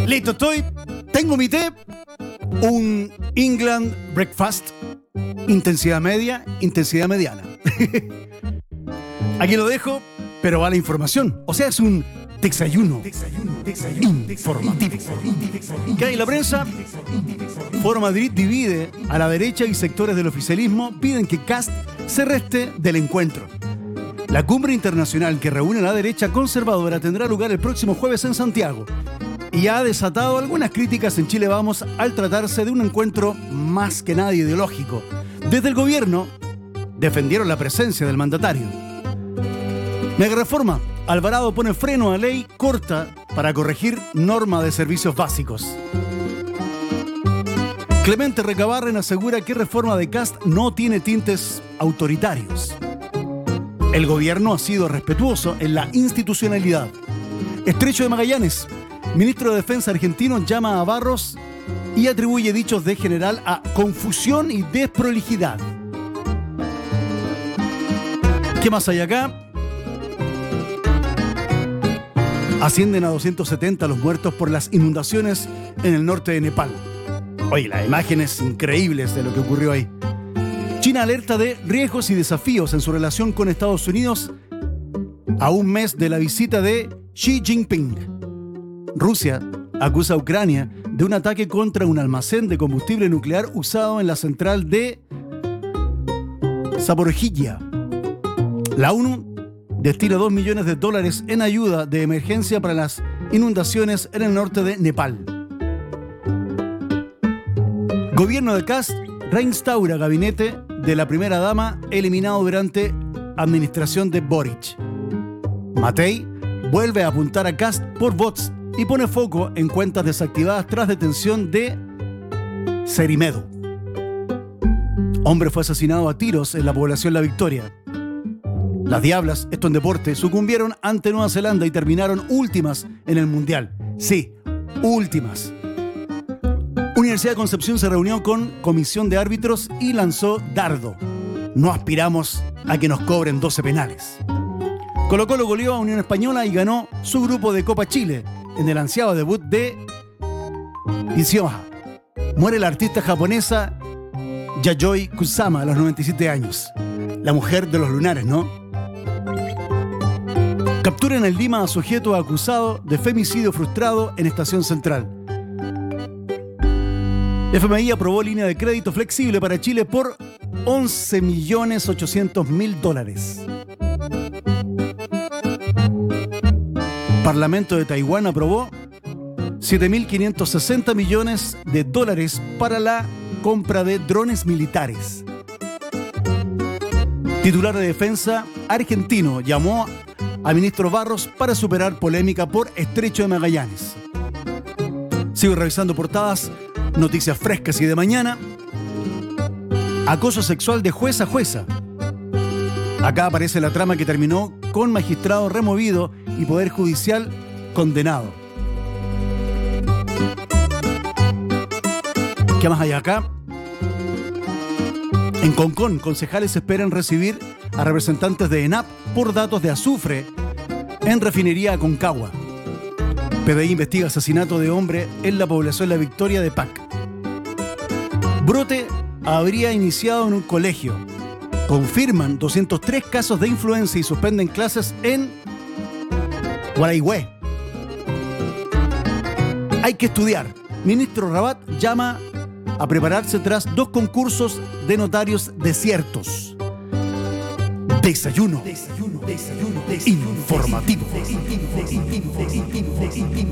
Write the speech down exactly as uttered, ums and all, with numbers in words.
Listo, estoy. Tengo mi té. Un England Breakfast. Intensidad media, intensidad mediana. Aquí lo dejo, pero va la información. O sea, es un desayuno informativo. ¿Qué hay en la prensa? Foro Madrid divide a la derecha y sectores del oficialismo piden que Kast se reste del encuentro. La cumbre internacional que reúne a la derecha conservadora tendrá lugar el próximo jueves en Santiago y ha desatado algunas críticas en Chile Vamos al tratarse de un encuentro más que nada ideológico. Desde el gobierno defendieron la presencia del mandatario. Mega reforma. Alvarado pone freno a ley corta para corregir norma de servicios básicos. Clemente Recabarren asegura que reforma de Kast no tiene tintes autoritarios. El gobierno ha sido respetuoso en la institucionalidad. Estrecho de Magallanes. Ministro de Defensa argentino llama a Barros y atribuye dichos de general a confusión y desprolijidad. ¿Qué más hay acá? Ascienden a doscientos setenta los muertos por las inundaciones en el norte de Nepal. Oye, las imágenes increíbles de lo que ocurrió ahí. China alerta de riesgos y desafíos en su relación con Estados Unidos a un mes de la visita de Xi Jinping. Rusia acusa a Ucrania de un ataque contra un almacén de combustible nuclear usado en la central de Zaporizhia. La ONU destina dos millones de dólares en ayuda de emergencia para las inundaciones en el norte de Nepal. Gobierno de Kast reinstaura gabinete de la primera dama eliminado durante administración de Boric. Matei vuelve a apuntar a Kast por bots y pone foco en cuentas desactivadas tras detención de Cerimedo. Hombre fue asesinado a tiros en la población La Victoria. Las Diablas, esto en deporte, sucumbieron ante Nueva Zelanda y terminaron últimas en el Mundial. Sí, últimas. Universidad de Concepción se reunió con comisión de árbitros y lanzó dardo. No aspiramos a que nos cobren doce penales. Colo-Colo goleó a Unión Española y ganó su grupo de Copa Chile en el ansiado debut de Ishioha. Muere la artista japonesa Yayoi Kusama a los noventa y siete años. La mujer de los lunares, ¿no? Capturan en Lima a sujeto acusado de femicidio frustrado en Estación Central. F M I aprobó línea de crédito flexible para Chile por once millones ochocientos mil dólares. Parlamento de Taiwán aprobó siete mil quinientos sesenta millones de dólares para la compra de drones militares. Titular de Defensa argentino llamó a ministro Barros para superar polémica por Estrecho de Magallanes. Sigo revisando portadas, noticias frescas y de mañana. Acoso sexual de juez a jueza. Acá aparece la trama que terminó con magistrado removido y poder judicial condenado. ¿Qué más hay acá? En Concón, concejales esperan recibir a representantes de ENAP por datos de azufre en refinería Aconcagua. P D I investiga asesinato de hombre en la población La Victoria de P A C. Brote habría iniciado en un colegio. Confirman doscientos tres casos de influenza y suspenden clases en Guaraigüe. Hay que estudiar. Ministro Rabat llama a prepararse tras dos concursos de notarios desiertos. Desayuno, desayuno, desayuno, desayuno informativo.